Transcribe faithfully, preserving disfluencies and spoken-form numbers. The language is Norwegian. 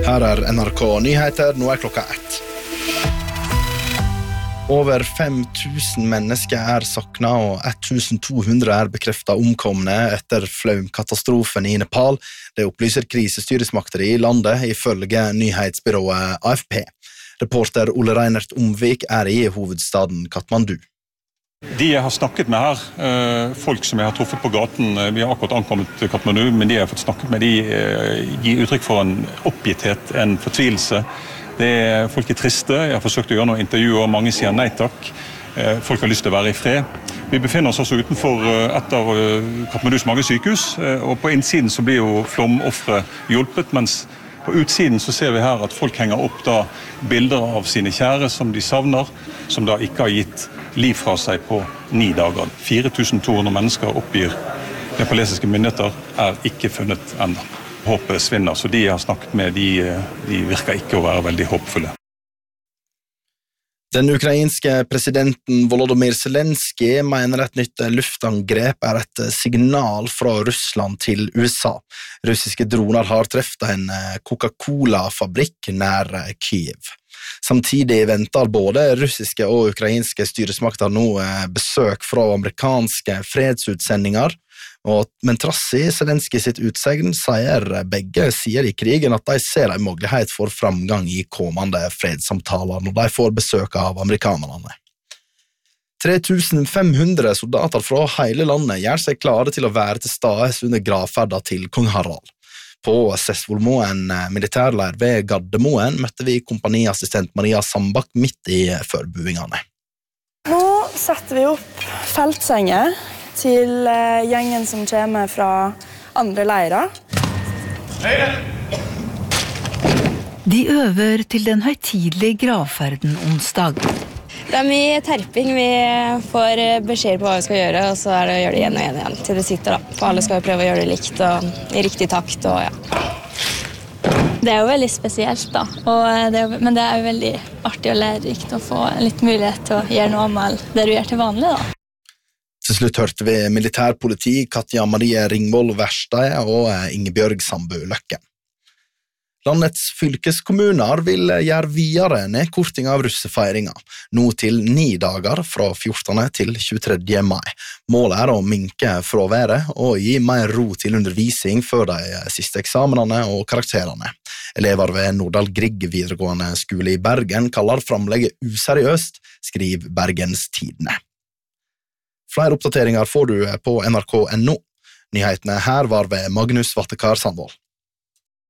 Her er N R K Nyheter, nå er klokka ett. Over fem tusen mennesker er sakna og ett tusen to hundre er bekreftet omkomne etter flaumkatastrofen i Nepal. Det opplyser krisestyresmakter i landet ifølge nyhetsbyrået A F P. Reporter Ole Reinert Omvik er i hovedstaden Kathmandu. De jeg har snakket med her, folk som jeg har truffet på gaten, vi har akkurat ankommet til Kathmandu, men de jeg har fått snakket med, de gir uttrykk for en oppgitthet, en fortvilelse. Det er, folk er triste, jeg har forsøkt å gjøre noen intervjuer, mange sier nei takk. Folk har lyst til å være i fred. Vi befinner oss også utenfor et av Kathmandus mange sykehus, og på innsiden så blir jo flomoffere hjulpet, mens på utsiden så ser vi her at folk henger opp da bilder av sine kjære som de savner, som da ikke har gitt liv fra seg på ni dager. fire tusen to hundre mennesker oppgir nepalesiske myndigheter er ikke funnet enda. Håpet svinner, så de jeg har snakket med, de, de virker ikke å være veldig håpfulle. Den ukrainske presidenten Volodymyr Zelensky mener et nytt luftangrep er et signal fra Russland til U S A. Russiske droner har treffet en Coca-Cola-fabrikk nær Kyiv. Samtidig venter både russiske og ukrainske styresmakter nå besøk fra amerikanske fredsutsendinger, og, men trass i Zelensky sitt utsegn sier begge sider i krigen at de ser en mulighet for framgang i kommende fredssamtaler når de får besøk av amerikanerne. tre tusen fem hundre soldater fra hele landet gjør seg klare til å være til stede under gravferda til kong Harald. På Sessvollmoen militærleir ved Gardermoen møtte vi kompaniassistent Maria Sambak midt i forberedelsene. Nå setter vi opp feltsenger til gjengen som kommer fra andre leirer. De øver til den høytidelige gravferden onsdag. Det er mye terping. Vi får beskjed på hva vi skal gjøre, og så er det å gjøre det igjen og igjen, igjen til det sitter. Da. For alle skal jo prøve å gjøre det likt og i riktig takt. Og, ja. Det er jo veldig spesielt, da. Og det er, men det er jo veldig artig og lærerikt å få litt mulighet til å gjøre noe annet det du gjør til vanlig. Da. Til slutt hørte vi militærpoliti Katja Marie Ringvold Verstad og Ingebjørg Sambø Løkke. Landets fylkeskommuner vil gjøre videre nedkorting av russefeiringa, nå til ni dager fra fjortende til tjuetredje mai. Målet er å minke fraværet og gi mer ro til undervisning før de siste eksamenene og karakterene. Elever ved Nordahl Grieg videregående skole i Bergen kaller framlegget useriøst, skriver Bergens Tidende. Flere oppdateringer får du på N R K punktum no. Nyhetene her var ved Magnus Vattekar Sandvold.